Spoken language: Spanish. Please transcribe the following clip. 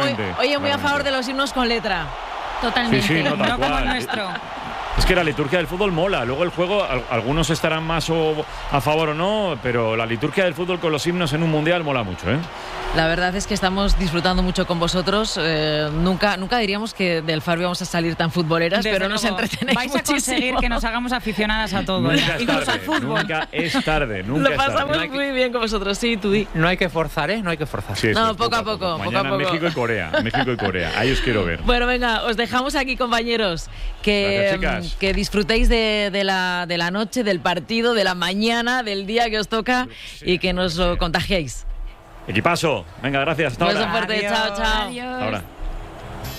muy a favor de los himnos con letra. Totalmente, sí, no, no como el nuestro. Es que la liturgia del fútbol mola. Luego el juego, algunos estarán más a favor o no, pero la liturgia del fútbol con los himnos en un mundial mola mucho, ¿eh? La verdad es que estamos disfrutando mucho con vosotros. Nunca diríamos que del Faro vamos a salir tan futboleras, Desde pero nos luego, entretenéis vais a conseguir muchísimo. que nos hagamos aficionadas a todo, Nunca es incluso al tarde, fútbol. nunca es tarde. Lo pasamos muy bien con vosotros, sí, tú di. No hay que forzar, ¿eh? No hay que forzar. Sí, No, es poco a poco. Mañana México y Corea. Ahí os quiero ver. Bueno, venga, os dejamos aquí, compañeros, Gracias, chicas. que disfrutéis de la noche, del partido, de la mañana, del día que os toca y que nos lo contagiéis. Equipazo. Venga, gracias. Hasta Un beso ahora. fuerte, Adiós. chao. Adiós. Hasta ahora.